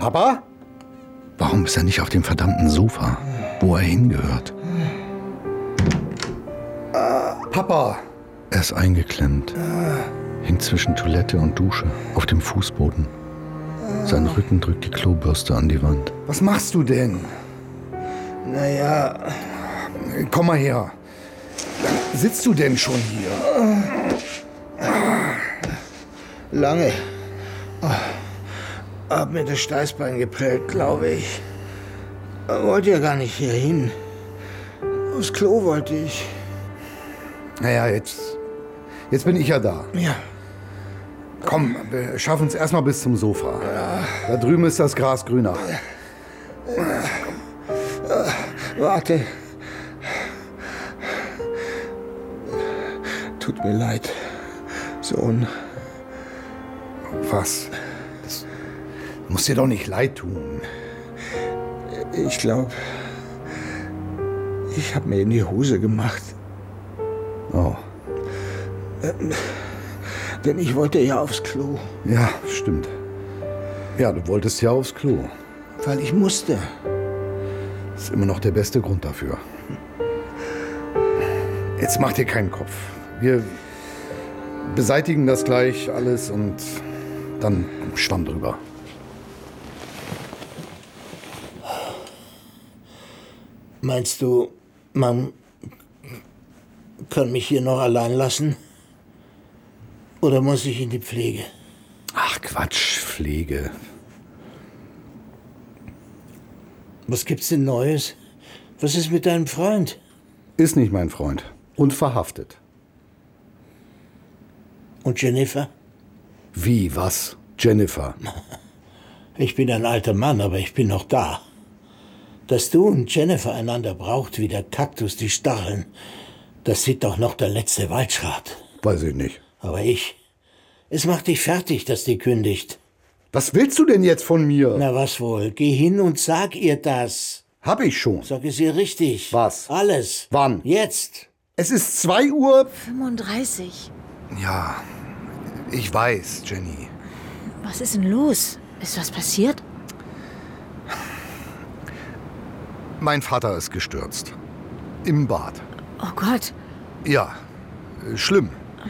Papa? Warum ist er nicht auf dem verdammten Sofa, wo er hingehört? Papa! Er ist eingeklemmt, hängt zwischen Toilette und Dusche auf dem Fußboden. Sein Rücken drückt die Klobürste an die Wand. Was machst du denn? Naja, Komm mal her. Sitzt du denn schon hier? lange. Hab mir das Steißbein geprellt, glaube ich. Wollte ja gar nicht hier hin. Aufs Klo wollte ich. Naja, jetzt bin ich ja da. Ja. Komm, wir schaffen es erstmal bis zum Sofa. Da drüben ist das Gras grüner. Warte. Tut mir leid, Sohn. Was? Das muss dir doch nicht leid tun. Ich glaube, ich habe mir in die Hose gemacht. Oh, Denn ich wollte ja aufs Klo. ja, stimmt. Ja, du wolltest ja aufs Klo. Weil ich musste. Ist immer noch der beste Grund dafür. Jetzt mach dir keinen Kopf. Wir beseitigen das gleich alles und dann Schwamm drüber. Meinst du, man kann mich hier noch allein lassen? Oder muss ich in die Pflege? Ach Quatsch, Pflege. Was gibt's denn Neues? Was ist mit deinem Freund? Ist nicht mein Freund. Und verhaftet. Und Jennifer? Wie, was? Jennifer. Ich bin ein alter Mann, aber ich bin noch da. Dass du und Jennifer einander braucht, wie der Kaktus die Stacheln, das sieht doch noch der letzte Waldschrat. Weiß ich nicht. Aber es macht dich fertig, dass die kündigt. Was willst du denn jetzt von mir? Na was wohl, geh hin und sag ihr das. Hab ich schon. Sag es ihr richtig. Was? Alles. Wann? Jetzt. Es ist 2 Uhr. 35. Ja, ich weiß, Jenny. Was ist denn los? Ist was passiert? Mein Vater ist gestürzt. Im Bad. Oh Gott. Ja, schlimm.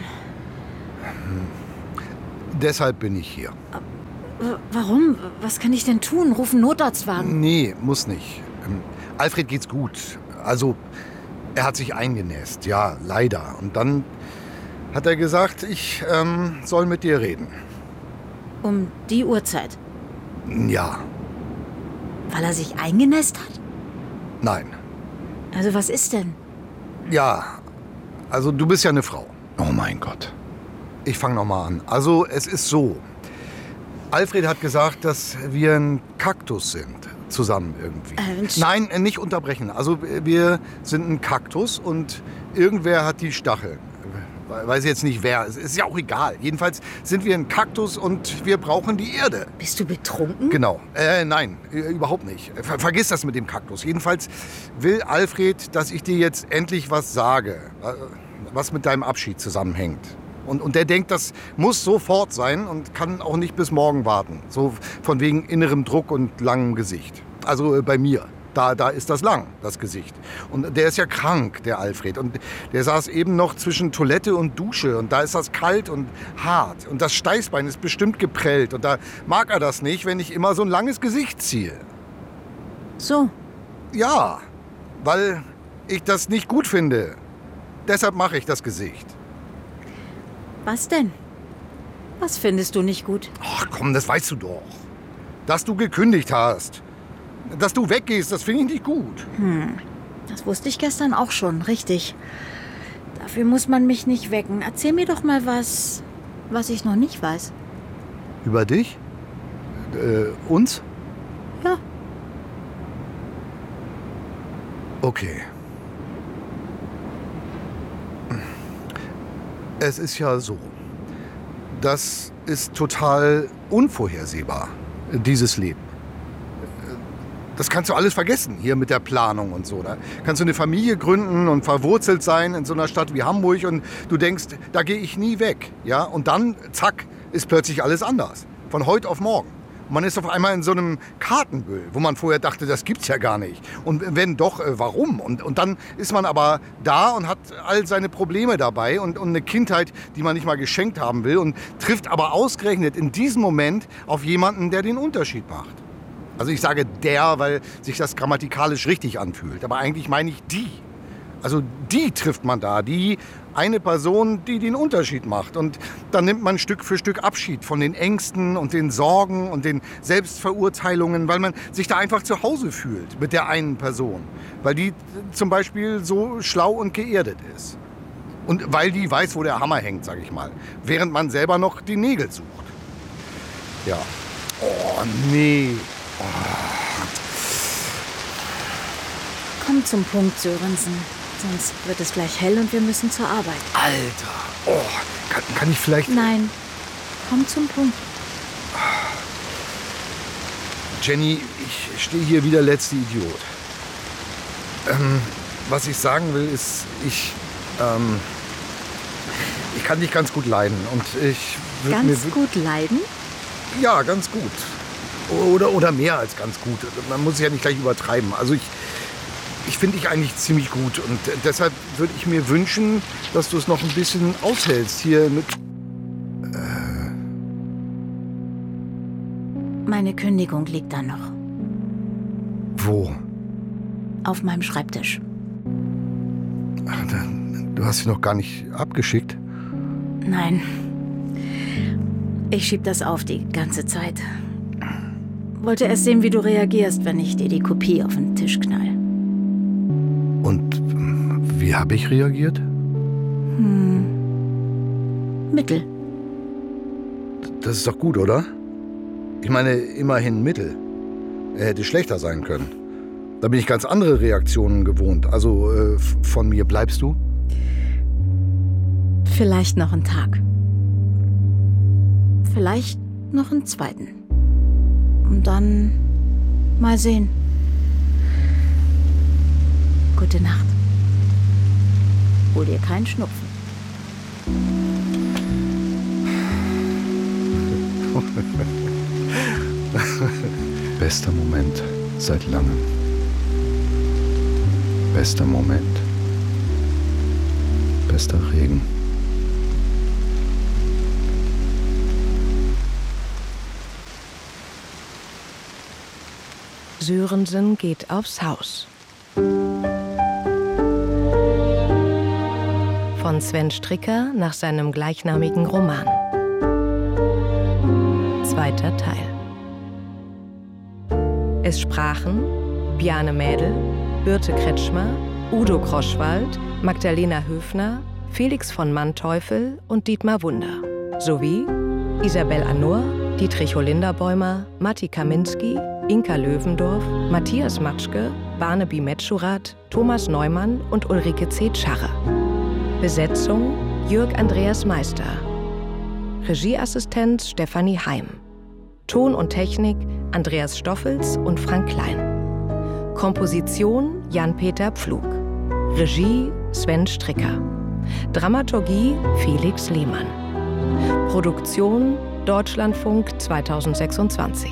Deshalb bin ich hier. Warum? Was kann ich denn tun? Ruf einen Notarztwagen. Nee, muss nicht. Alfred geht's gut. Also, er hat sich eingenässt. Ja, leider. Und dann hat er gesagt, ich soll mit dir reden. Um die Uhrzeit. Ja, Weil er sich eingenässt hat? nein. Also was ist denn? Ja, also du bist ja eine Frau. Oh mein Gott. Ich fange nochmal an. Also es ist so. Alfred hat gesagt, dass wir ein Kaktus sind. Zusammen irgendwie. Nein, nicht unterbrechen. Also wir sind ein Kaktus und irgendwer hat die Stacheln. Weiß jetzt nicht wer. Es ist ja auch egal. Jedenfalls sind wir ein Kaktus und wir brauchen die Erde. Bist du betrunken? Genau. Nein, überhaupt nicht. Vergiss das mit dem Kaktus. Jedenfalls will Alfred, dass ich dir jetzt endlich was sage, was mit deinem Abschied zusammenhängt. Und der denkt, das muss sofort sein und kann auch nicht bis morgen warten. So von wegen innerem Druck und langem Gesicht. Also bei mir. Da ist das lang, das Gesicht. Und der ist ja krank, der Alfred. Und der saß eben noch zwischen Toilette und Dusche. Und da ist das kalt und hart. Und das Steißbein ist bestimmt geprellt. Und da mag er das nicht, wenn ich immer so ein langes Gesicht ziehe. So. Ja, weil ich das nicht gut finde. Deshalb mache ich das Gesicht. Was denn? Was findest du nicht gut? Ach komm, das weißt du doch. Dass du gekündigt hast. Dass du weggehst, das finde ich nicht gut. Das wusste ich gestern auch schon, richtig. Dafür muss man mich nicht wecken. Erzähl mir doch mal was ich noch nicht weiß. Über dich? Uns? Ja. Okay. Es ist ja so. Das ist total unvorhersehbar, dieses Leben. Das kannst du alles vergessen, hier mit der Planung und so. Da kannst du eine Familie gründen und verwurzelt sein in so einer Stadt wie Hamburg und du denkst, da gehe ich nie weg. Ja? Und dann, zack, ist plötzlich alles anders. Von heute auf morgen. Man ist auf einmal in so einem Kartenmüll, wo man vorher dachte, das gibt's ja gar nicht. Und wenn doch, warum? Und dann ist man aber da und hat all seine Probleme dabei und eine Kindheit, die man nicht mal geschenkt haben will und trifft aber ausgerechnet in diesem Moment auf jemanden, der den Unterschied macht. Also ich sage der, weil sich das grammatikalisch richtig anfühlt. Aber eigentlich meine ich die. Also die trifft man da, die eine Person, die den Unterschied macht. Und dann nimmt man Stück für Stück Abschied von den Ängsten und den Sorgen und den Selbstverurteilungen, weil man sich da einfach zu Hause fühlt mit der einen Person. Weil die zum Beispiel so schlau und geerdet ist. Und weil die weiß, wo der Hammer hängt, sag ich mal. Während man selber noch die Nägel sucht. Ja. Oh, nee. Oh. Komm zum Punkt, Sörensen. Sonst wird es gleich hell und wir müssen zur Arbeit. Alter. Oh, kann ich vielleicht... Nein, komm zum Punkt. Jenny, ich stehe hier wie der letzte Idiot. Was ich sagen will, ist, ich kann dich ganz gut leiden. Und ich würde mir... Ganz gut leiden? Ja, ganz gut. Oder mehr als ganz gut. Man muss es ja nicht gleich übertreiben. Also ich finde dich eigentlich ziemlich gut. Und deshalb würde ich mir wünschen, dass du es noch ein bisschen aushältst hier mit... Meine Kündigung liegt da noch. Wo? Auf meinem Schreibtisch. Ach, du hast sie noch gar nicht abgeschickt? Nein. Ich schieb das auf die ganze Zeit. Wollte erst sehen, wie du reagierst, wenn ich dir die Kopie auf den Tisch knall. Und wie habe ich reagiert? Mittel. Das ist doch gut, oder? Ich meine, immerhin Mittel. Er hätte schlechter sein können. Da bin ich ganz andere Reaktionen gewohnt. Also von mir bleibst du? Vielleicht noch einen Tag. Vielleicht noch einen zweiten. Und dann mal sehen. Gute Nacht. Hol dir keinen Schnupfen. Bester Moment seit langem. Bester Moment. Bester Regen. Sörensen geht aufs Haus. Von Sven Stricker nach seinem gleichnamigen Roman. Zweiter Teil. Es sprachen Bjarne Mädel, Birte Kretschmer, Udo Kroschwald, Magdalena Höfner, Felix von Manteuffel und Dietmar Wunder. Sowie Isabel Anur, Dietrich Holinderbäumer, Matti Kaminski, Inka Löwendorf, Matthias Matschke, Barnaby Metschurat, Thomas Neumann und Ulrike C. Scharre. Besetzung Jörg Andreas Meister. Regieassistenz Stefanie Heim. Ton und Technik Andreas Stoffels und Frank Klein. Komposition Jan-Peter Pflug. Regie Sven Stricker. Dramaturgie Felix Lehmann. Produktion Deutschlandfunk 2026.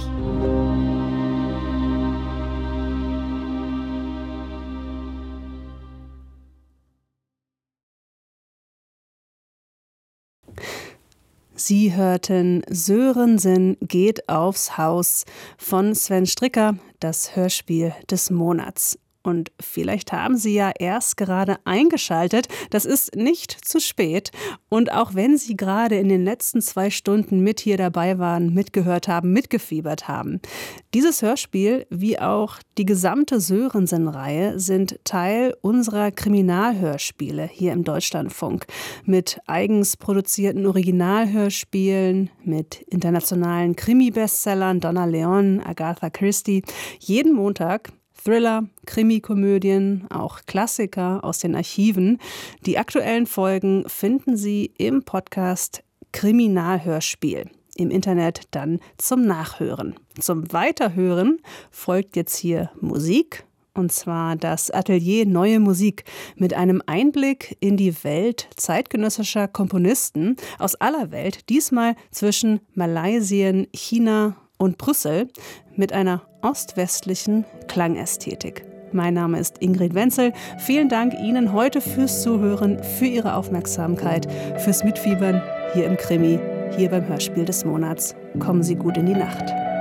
Sie hörten Sörensen geht aufs Haus von Sven Stricker, das Hörspiel des Monats. Und vielleicht haben Sie ja erst gerade eingeschaltet. Das ist nicht zu spät. Und auch wenn Sie gerade in den letzten 2 Stunden mit hier dabei waren, mitgehört haben, mitgefiebert haben. Dieses Hörspiel, wie auch die gesamte Sörensen-Reihe, sind Teil unserer Kriminalhörspiele hier im Deutschlandfunk. Mit eigens produzierten Originalhörspielen, mit internationalen Krimi-Bestsellern, Donna Leon, Agatha Christie. Jeden Montag Thriller, Krimikomödien, auch Klassiker aus den Archiven. Die aktuellen Folgen finden Sie im Podcast Kriminalhörspiel. Im Internet dann zum Nachhören. Zum Weiterhören folgt jetzt hier Musik. Und zwar das Atelier Neue Musik mit einem Einblick in die Welt zeitgenössischer Komponisten aus aller Welt. Diesmal zwischen Malaysia, China und Brüssel mit einer ostwestlichen Klangästhetik. Mein Name ist Ingrid Wenzel. Vielen Dank Ihnen heute fürs Zuhören, für Ihre Aufmerksamkeit, fürs Mitfiebern hier im Krimi, hier beim Hörspiel des Monats. Kommen Sie gut in die Nacht.